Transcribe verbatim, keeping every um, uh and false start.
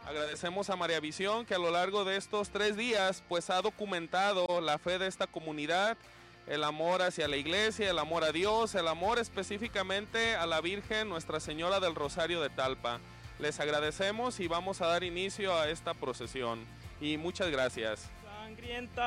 Agradecemos a María Visión que a lo largo de estos tres días pues ha documentado la fe de esta comunidad, el amor hacia la iglesia, el amor a Dios, el amor específicamente a la Virgen Nuestra Señora del Rosario de Talpa. Les agradecemos y vamos a dar inicio a esta procesión. Y muchas gracias. Sangrienta